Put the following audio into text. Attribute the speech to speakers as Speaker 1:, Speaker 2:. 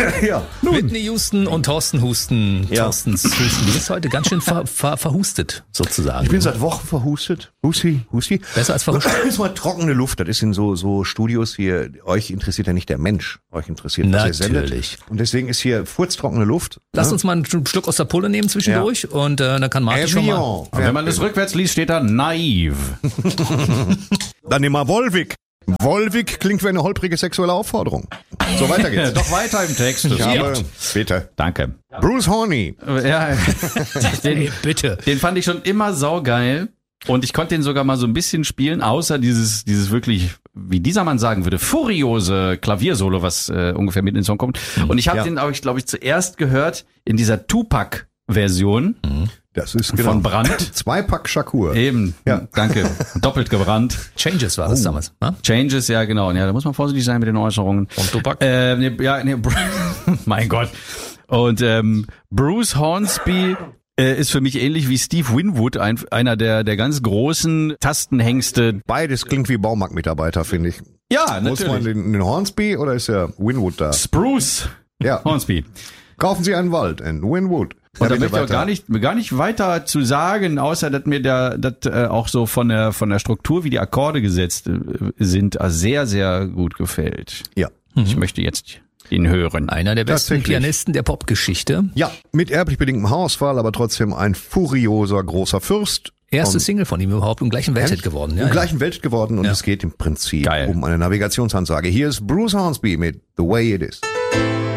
Speaker 1: Ja.
Speaker 2: Whitney Houston und Thorsten Husten.
Speaker 1: Ja.
Speaker 2: Thorstens Husten. Du bist heute ganz schön verhustet, sozusagen.
Speaker 1: Ich bin seit Wochen verhustet. Husti.
Speaker 2: Besser als verhustet.
Speaker 1: Das ist mal trockene Luft. Das ist in so Studios hier. Euch interessiert ja nicht der Mensch. Euch interessiert, was ihr sendet.
Speaker 2: Natürlich.
Speaker 1: Und deswegen ist hier furztrockene Luft.
Speaker 2: Lass uns mal einen Schluck aus der Pulle nehmen zwischendurch und dann kann Martin schon mal...
Speaker 1: Evian.
Speaker 3: Und wenn man das rückwärts liest, steht da naiv.
Speaker 1: Dann nimm mal Volvic. Volvic klingt wie eine holprige sexuelle Aufforderung. So, weiter geht's.
Speaker 3: Doch weiter im Text.
Speaker 1: Ich habe, bitte.
Speaker 3: Danke.
Speaker 1: Bruce Horny.
Speaker 3: Ja,
Speaker 2: Hey, bitte.
Speaker 3: den fand ich schon immer saugeil. Und ich konnte den sogar mal so ein bisschen spielen, außer dieses wirklich, wie dieser Mann sagen würde, furiose Klaviersolo, was ungefähr mit in den Song kommt. Und ich habe den auch, glaube ich, zuerst gehört in dieser Tupac-Version
Speaker 1: Das ist
Speaker 3: von Brandt.
Speaker 1: 2-Pack Shakur.
Speaker 3: Eben,
Speaker 1: Ja.
Speaker 3: danke. Doppelt gebrannt.
Speaker 2: Changes war das damals. Ne?
Speaker 3: Changes, ja genau. Ja, da muss man vorsichtig sein mit den Äußerungen.
Speaker 2: Von Tupac?
Speaker 3: Mein Gott. Und Bruce Hornsby ist für mich ähnlich wie Steve Winwood, einer der ganz großen Tastenhengste.
Speaker 1: Beides klingt wie Baumarktmitarbeiter, finde ich.
Speaker 3: Ja,
Speaker 1: Muss man den Hornsby oder ist der Winwood da?
Speaker 3: Spruce
Speaker 1: Ja.
Speaker 3: Hornsby.
Speaker 1: Kaufen Sie einen Wald in Winwood.
Speaker 3: Und da
Speaker 1: bitte
Speaker 3: möchte ich auch
Speaker 1: weiter.
Speaker 3: gar nicht weiter zu sagen, außer dass mir auch so von der Struktur, wie die Akkorde gesetzt sind, sehr, sehr gut gefällt.
Speaker 1: Ja.
Speaker 3: Ich möchte jetzt ihn hören.
Speaker 2: Einer der besten
Speaker 1: Tatsächlich.
Speaker 2: Pianisten der Popgeschichte.
Speaker 1: Ja, mit erblich bedingtem Haarausfall, aber trotzdem ein furioser großer Fürst.
Speaker 2: Erste
Speaker 1: Und-
Speaker 2: Single von ihm überhaupt im gleichen Welthit geworden.
Speaker 1: Im gleichen Welt geworden und
Speaker 2: Ja.
Speaker 1: es geht im Prinzip
Speaker 3: Geil.
Speaker 1: um eine Navigationsansage. Hier ist Bruce Hornsby mit The Way It Is.